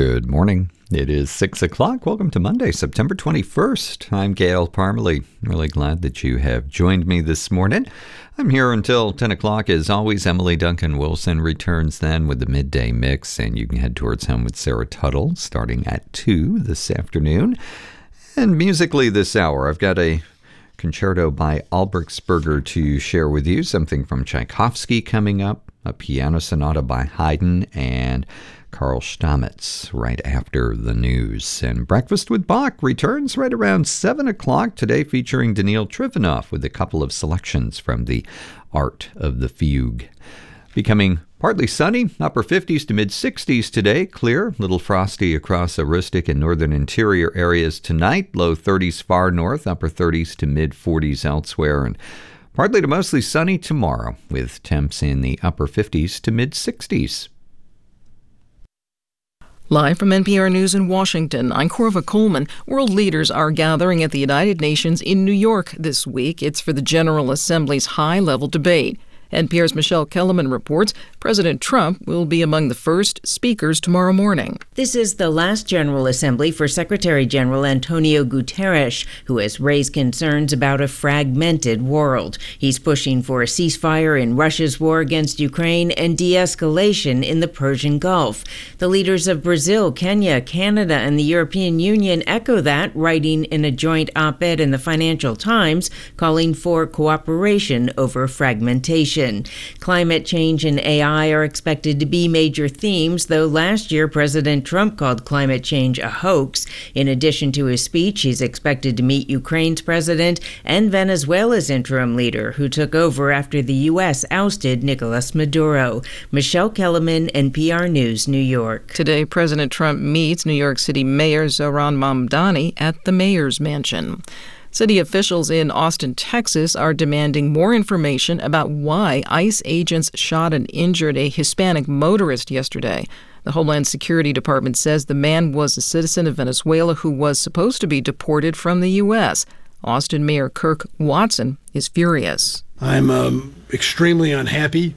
Good morning. It is 6 o'clock. Welcome to Monday, September 21st. I'm Gail Parmalee. Really glad that you have joined me this morning. I'm here until 10 o'clock. As always, Emily Duncan Wilson returns then with the midday mix, and you can head towards home with Sarah Tuttle starting at 2 this afternoon. And musically this hour, I've got a concerto by Albrechtsberger to share with you, something from Tchaikovsky coming up, a piano sonata by Haydn, and Carl Stamitz right after the news. And Breakfast with Bach returns right around 7 o'clock today, featuring Daniil Trifonov with a couple of selections from the Art of the Fugue. Becoming partly sunny, upper 50s to mid-60s today, clear, little frosty across Aroostook and northern interior areas tonight, low 30s far north, upper 30s to mid-40s elsewhere, and partly to mostly sunny tomorrow, with temps in the upper 50s to mid-60s. Live from NPR News in Washington, I'm Corva Coleman. World leaders are gathering at the United Nations in New York this week. It's for the General Assembly's high-level debate. NPR's Michelle Kellerman reports President Trump will be among the first speakers tomorrow morning. This is the last General Assembly for Secretary General Antonio Guterres, who has raised concerns about a fragmented world. He's pushing for a ceasefire in Russia's war against Ukraine and de-escalation in the Persian Gulf. The leaders of Brazil, Kenya, Canada, and the European Union echo that, writing in a joint op-ed in the Financial Times, calling for cooperation over fragmentation. Climate change and AI are expected to be major themes, though last year President Trump called climate change a hoax. In addition to his speech, he's expected to meet Ukraine's president and Venezuela's interim leader, who took over after the U.S. ousted Nicolas Maduro. Michelle Kellerman, NPR News, New York. Today, President Trump meets New York City Mayor Zohran Mamdani at the mayor's mansion. City officials in Austin, Texas, are demanding more information about why ICE agents shot and injured a Hispanic motorist yesterday. The Homeland Security Department says the man was a citizen of Venezuela who was supposed to be deported from the U.S. Austin Mayor Kirk Watson is furious. I'm extremely unhappy.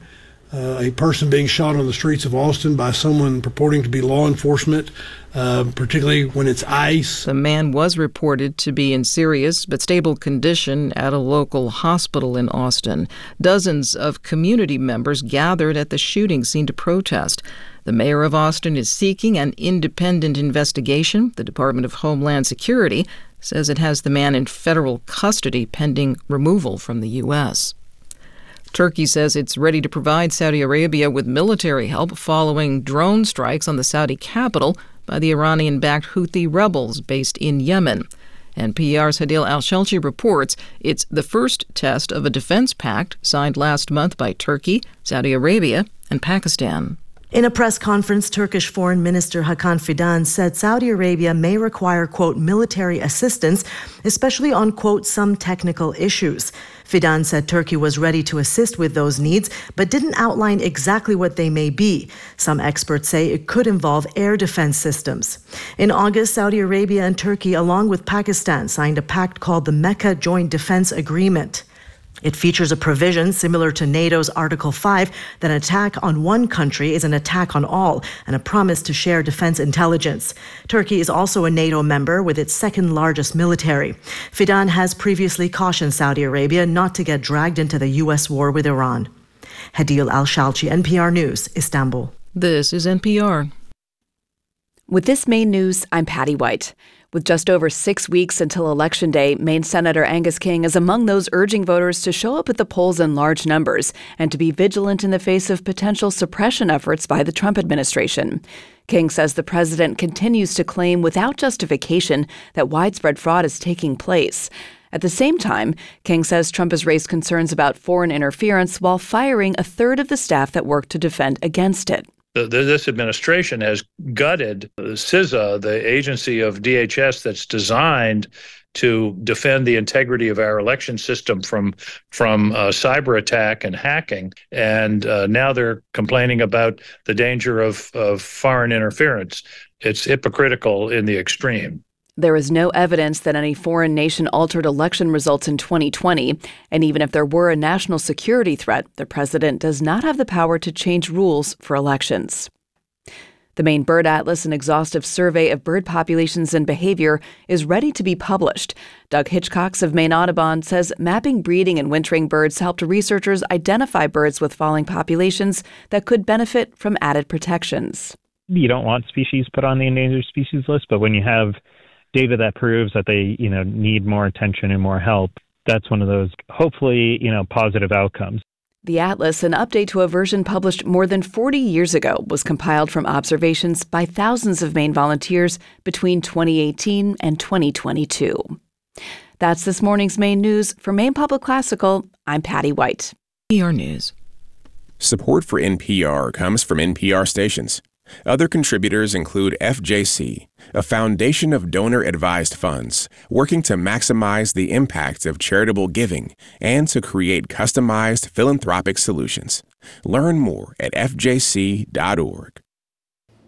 A person being shot on the streets of Austin by someone purporting to be law enforcement, particularly when it's ICE. The man was reported to be in serious but stable condition at a local hospital in Austin. Dozens of community members gathered at the shooting scene to protest. The mayor of Austin is seeking an independent investigation. The Department of Homeland Security says it has the man in federal custody pending removal from the U.S. Turkey says it's ready to provide Saudi Arabia with military help following drone strikes on the Saudi capital by the Iranian-backed Houthi rebels based in Yemen. NPR's Hadil Al-Shelchi reports it's the first test of a defense pact signed last month by Turkey, Saudi Arabia, and Pakistan. In a press conference, Turkish Foreign Minister Hakan Fidan said Saudi Arabia may require, quote, military assistance, especially on, quote, some technical issues. Fidan said Turkey was ready to assist with those needs, but didn't outline exactly what they may be. Some experts say it could involve air defense systems. In August, Saudi Arabia and Turkey, along with Pakistan, signed a pact called the Mecca Joint Defense Agreement. It features a provision similar to NATO's Article 5 that an attack on one country is an attack on all, and a promise to share defense intelligence. Turkey is also a NATO member with its second largest military. Fidan has previously cautioned Saudi Arabia not to get dragged into the U.S. war with Iran. Hadil Al-Shalchi, NPR News, Istanbul. This is NPR. With this Maine news, I'm Patty White. With just over 6 weeks until Election Day, Maine Senator Angus King is among those urging voters to show up at the polls in large numbers and to be vigilant in the face of potential suppression efforts by the Trump administration. King says the president continues to claim without justification that widespread fraud is taking place. At the same time, King says Trump has raised concerns about foreign interference while firing a third of the staff that worked to defend against it. This administration has gutted CISA, the agency of DHS that's designed to defend the integrity of our election system from cyber attack and hacking. And now they're complaining about the danger of foreign interference. It's hypocritical in the extreme. There is no evidence that any foreign nation altered election results in 2020, and even if there were a national security threat, the president does not have the power to change rules for elections. The Maine Bird Atlas, an exhaustive survey of bird populations and behavior, is ready to be published. Doug Hitchcox of Maine Audubon says mapping breeding and wintering birds helped researchers identify birds with falling populations that could benefit from added protections. You don't want species put on the endangered species list, but when you have data that proves that they, need more attention and more help, that's one of those, hopefully, positive outcomes. The Atlas, an update to a version published more than 40 years ago, was compiled from observations by thousands of Maine volunteers between 2018 and 2022. That's this morning's Maine News. For Maine Public Classical, I'm Patty White. NPR News. Support for NPR comes from NPR stations. Other contributors include FJC, a foundation of donor-advised funds working to maximize the impact of charitable giving and to create customized philanthropic solutions. Learn more at fjc.org.